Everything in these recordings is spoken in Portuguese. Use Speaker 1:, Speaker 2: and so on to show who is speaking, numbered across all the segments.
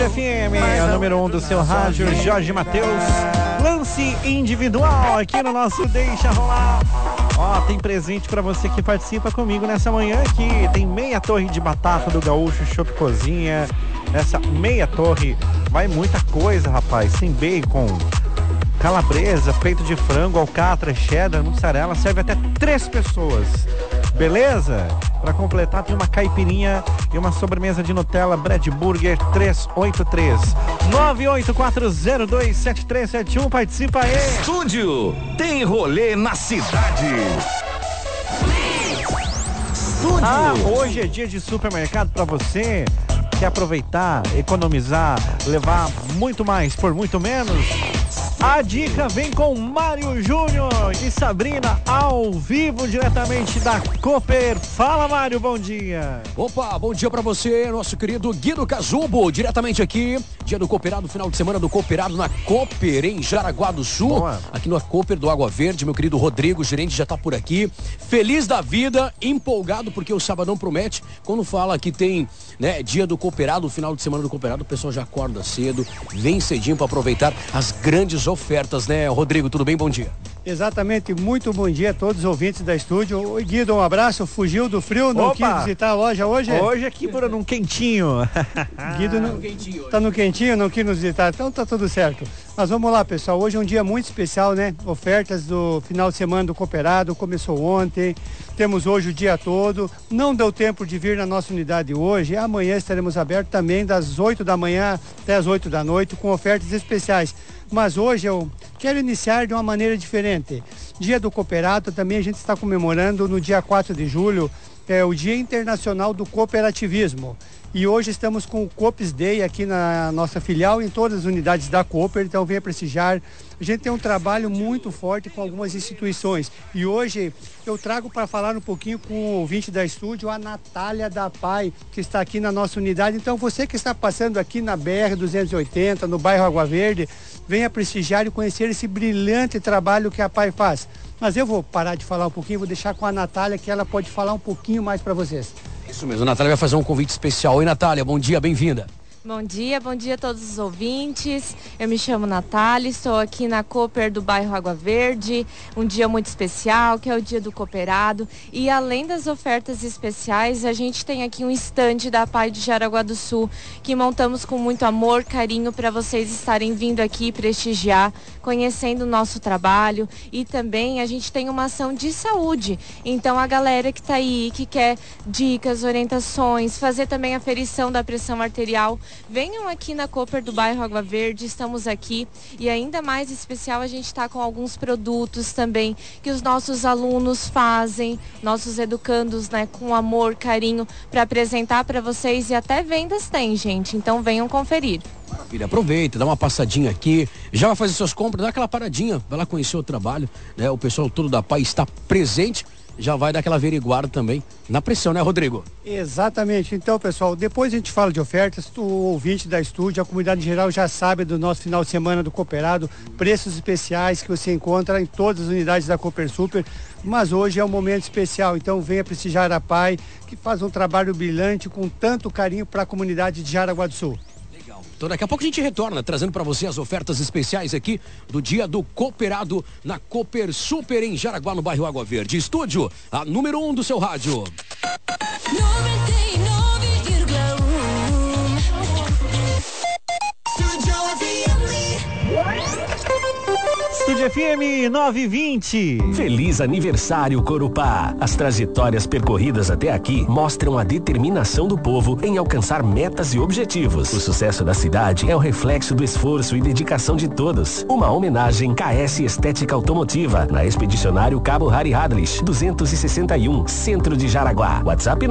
Speaker 1: FM, é o número 1 do seu rádio, Jorge Mateus. Lance individual aqui no nosso Deixa Rolar. Ó, tem presente pra você que participa comigo nessa manhã aqui. Tem meia torre de batata do Gaúcho Chopp Cozinha. Essa meia torre vai muita coisa, rapaz. Tem bacon, calabresa, peito de frango, alcatra, cheddar, mussarela. Serve até 3 pessoas. Beleza? Pra completar tem uma caipirinha e uma sobremesa de Nutella Bread Burger 383 984027371. Participa aí.
Speaker 2: Estúdio tem rolê na cidade. Estúdio.
Speaker 1: Hoje é dia de supermercado pra você. Quer aproveitar, economizar, levar muito mais por muito menos? A dica vem com Mário Júnior e Sabrina ao vivo diretamente da Cooper. Fala, Mário, bom dia.
Speaker 3: Opa, bom dia pra você, nosso querido Guido Cazumbo, diretamente aqui, dia do Cooperado, final de semana do Cooperado na Cooper, em Jaraguá do Sul. Boa. Aqui no Cooper do Água Verde, meu querido Rodrigo, gerente, já tá por aqui. Feliz da vida, empolgado, porque o sabadão promete. Quando fala que tem, né, dia do Cooperado, final de semana do Cooperado, o pessoal já acorda cedo, vem cedinho pra aproveitar as grandes ofertas, né, Rodrigo? Tudo bem? Bom dia.
Speaker 4: Exatamente, muito bom dia a todos os ouvintes da estúdio. Oi, Guido, um abraço. Fugiu do frio, não quis visitar a loja hoje?
Speaker 1: Hoje aqui por num quentinho.
Speaker 4: Guido tá no quentinho, não quis nos visitar, então tá tudo certo. Mas vamos lá, pessoal, hoje é um dia muito especial, né? Ofertas do final de semana do Cooperado, começou ontem, temos hoje o dia todo. Não deu tempo de vir na nossa unidade hoje, amanhã estaremos abertos também das 8 da manhã até as 8 da noite com ofertas especiais. Mas hoje eu quero iniciar de uma maneira diferente. Dia do Cooperado, também a gente está comemorando no dia 4 de julho, o Dia Internacional do Cooperativismo. E hoje estamos com o Coops Day aqui na nossa filial, em todas as unidades da Cooper, então venha prestigiar. A gente tem um trabalho muito forte com algumas instituições. E hoje eu trago para falar um pouquinho com o ouvinte da estúdio, a Natália da Pai, que está aqui na nossa unidade. Então você que está passando aqui na BR-280, no bairro Água Verde, venha prestigiar e conhecer esse brilhante trabalho que a Pai faz. Mas eu vou parar de falar um pouquinho, vou deixar com a Natália, que ela pode falar um pouquinho mais para vocês.
Speaker 3: Isso mesmo, a Natália vai fazer um convite especial. Oi, Natália, bom dia, bem-vinda.
Speaker 5: Bom dia a todos os ouvintes. Eu me chamo Natália, estou aqui na Cooper do bairro Água Verde, um dia muito especial, que é o dia do Cooperado. E além das ofertas especiais, a gente tem aqui um estande da Pai de Jaraguá do Sul, que montamos com muito amor, carinho, para vocês estarem vindo aqui prestigiar, conhecendo o nosso trabalho. E também a gente tem uma ação de saúde. Então a galera que está aí, que quer dicas, orientações, fazer também a aferição da pressão arterial, venham aqui na Cooper do bairro Água Verde, estamos aqui. E ainda mais especial, a gente está com alguns produtos também que os nossos alunos fazem, nossos educandos, né, com amor, carinho, para apresentar para vocês. E até vendas tem, gente, então venham conferir.
Speaker 3: Maravilha, aproveita, dá uma passadinha aqui, já vai fazer suas compras, dá aquela paradinha, vai lá conhecer o trabalho, né? O pessoal todo da Pai está presente, já vai dar aquela averiguada também na pressão, né, Rodrigo?
Speaker 4: Exatamente. Então, pessoal, depois a gente fala de ofertas, o ouvinte da estúdio, a comunidade em geral já sabe do nosso final de semana do Cooperado, preços especiais que você encontra em todas as unidades da Cooper Super, mas hoje é um momento especial, então venha prestigiar a Pai, que faz um trabalho brilhante com tanto carinho para a comunidade de Jaraguá do Sul.
Speaker 3: Então daqui a pouco a gente retorna trazendo para você as ofertas especiais aqui do dia do Cooperado na Cooper Super em Jaraguá, no bairro Água Verde. Estúdio, a número 1 do seu rádio.
Speaker 1: 99,9. Estúdio FM 920.
Speaker 6: Feliz aniversário, Corupá. As trajetórias percorridas até aqui mostram a determinação do povo em alcançar metas e objetivos. O sucesso da cidade é o reflexo do esforço e dedicação de todos. Uma homenagem KS Estética Automotiva, na Expedicionário Cabo Harry Hadlish, 261, Centro de Jaraguá. WhatsApp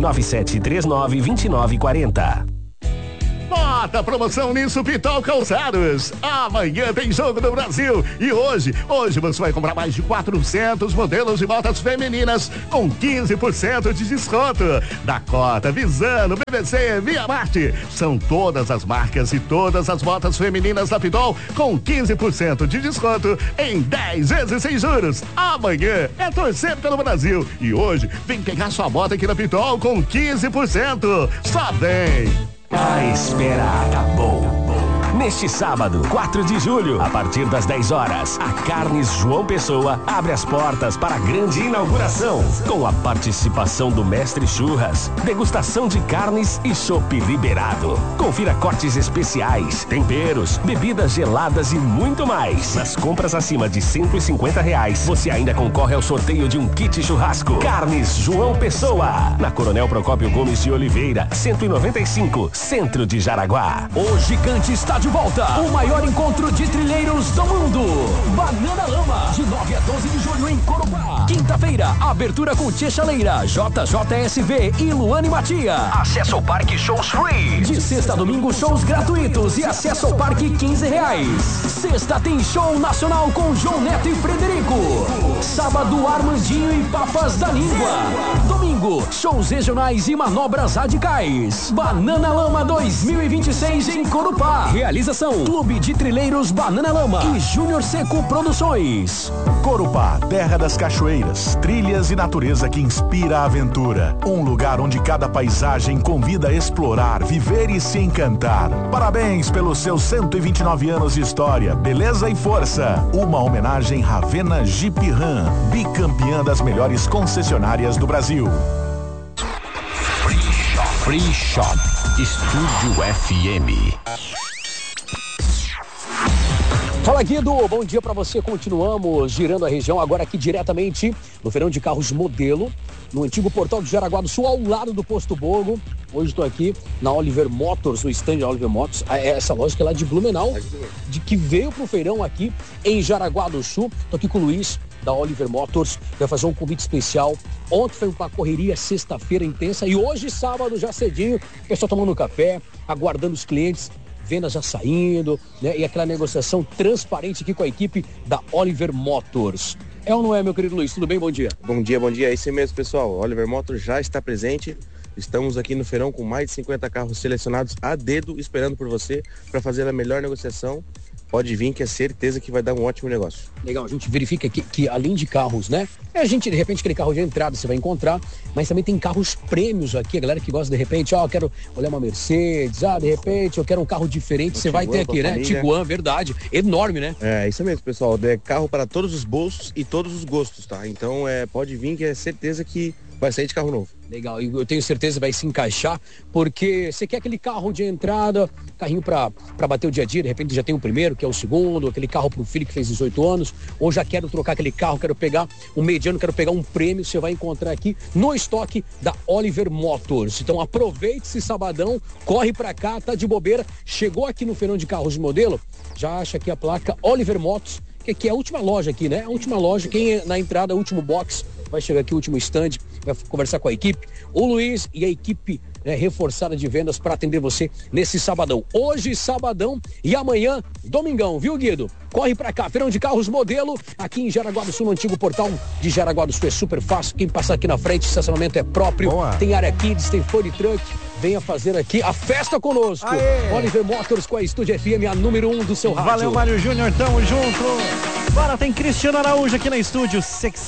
Speaker 6: 997392940.
Speaker 2: Bota promoção nisso Pitol Calçados. Amanhã tem Jogo do Brasil. E hoje você vai comprar mais de 400 modelos de botas femininas com 15% de desconto. Dakota, Visano, BBC, Via Marte. São todas as marcas e todas as botas femininas da Pitol com 15% de desconto em 10 vezes sem juros. Amanhã é torcer pelo Brasil. E hoje vem pegar sua bota aqui na Pitol com 15%. Só vem.
Speaker 6: A espera acabou. Neste sábado, 4 de julho, a partir das 10 horas, a Carnes João Pessoa abre as portas para a grande inauguração, com a participação do Mestre Churras, degustação de carnes e chopp liberado. Confira cortes especiais, temperos, bebidas geladas e muito mais. Nas compras acima de R$150, você ainda concorre ao sorteio de um kit churrasco. Carnes João Pessoa, na Coronel Procópio Gomes de Oliveira, 195, centro de Jaraguá.
Speaker 3: O gigante está de volta, o maior encontro de trilheiros do mundo. Banana Lama, de 9 a 12 de julho em Corupá. Quinta-feira, abertura com Tia Chaleira, JJSV e Luane Matia. Acesso ao parque shows free. De sexta a domingo, shows gratuitos e acesso ao parque R$15. Sexta tem show nacional com João Neto e Frederico. Sábado, Armandinho e Papas da Língua. Domingo, shows regionais e manobras radicais. Banana Lama 2026 em Corupá. Realização: Clube de Trilheiros Banana Lama e Júnior Seco Produções.
Speaker 7: Corupá, terra das cachoeiras, trilhas e natureza que inspira a aventura. Um lugar onde cada paisagem convida a explorar, viver e se encantar. Parabéns pelos seus 129 anos de história, beleza e força. Uma homenagem Ravena Jeep Ram, bicampeã das melhores concessionárias do Brasil.
Speaker 6: Free Shop, Estúdio FM.
Speaker 3: Fala, Guido, bom dia pra você. Continuamos girando a região, agora aqui diretamente no Feirão de Carros Modelo, no antigo portal de Jaraguá do Sul, ao lado do Posto Bogo. Hoje estou aqui na Oliver Motors, no stand da Oliver Motors, essa loja que é lá de Blumenau, que veio pro feirão aqui em Jaraguá do Sul. Estou aqui com o Luiz, da Oliver Motors, vai fazer um convite especial. Ontem foi uma correria, sexta-feira intensa, e hoje, sábado, já cedinho, o pessoal tomando café, aguardando os clientes, vendas já saindo, né? E aquela negociação transparente aqui com a equipe da Oliver Motors. É ou não é, meu querido Luiz? Tudo bem? Bom dia.
Speaker 8: Bom dia, bom dia. É isso mesmo, pessoal. Oliver Motors já está presente. Estamos aqui no feirão com mais de 50 carros selecionados a dedo, esperando por você para fazer a melhor negociação. Pode vir, que é certeza que vai dar um ótimo negócio.
Speaker 3: Legal, a gente verifica que além de carros, né? A gente, de repente, aquele carro de entrada você vai encontrar, mas também tem carros prêmios aqui. A galera que gosta, de repente, eu quero olhar uma Mercedes, de repente, eu quero um carro diferente. Você vai ter aqui, né? Tiguan, verdade. Enorme, né?
Speaker 8: É, isso mesmo, pessoal. É carro para todos os bolsos e todos os gostos, tá? Então, pode vir, que é certeza que vai sair de carro novo.
Speaker 3: Legal, e eu tenho certeza que vai se encaixar, porque você quer aquele carro de entrada, carrinho pra bater o dia a dia, de repente já tem o primeiro, que é o segundo, aquele carro pro filho que fez 18 anos, ou já quero trocar aquele carro, quero pegar um mediano, quero pegar um prêmio, você vai encontrar aqui no estoque da Oliver Motors. Então aproveite esse sabadão, corre pra cá, tá de bobeira, chegou aqui no Feirão de Carros de Modelo, já acha aqui a placa Oliver Motors, que é a última loja aqui, né? A última loja, quem é na entrada, o último box, vai chegar aqui, o último stand, vai conversar com a equipe, o Luiz e a equipe reforçada de vendas para atender você nesse sabadão. Hoje, sabadão, e amanhã, domingão, viu, Guido? Corre pra cá, Feirão de Carros Modelo, aqui em Jaraguá do Sul, no antigo portal de Jaraguá do Sul. É super fácil, quem passar aqui na frente, estacionamento é próprio. Boa. Tem área kids, tem food truck, venha fazer aqui a festa conosco. Aê. Oliver Motors com a Estúdio FM, a número 1 do seu rádio.
Speaker 1: Valeu, Mário Júnior, tamo junto. Agora tem Cristiano Araújo aqui na Estúdio, sexy.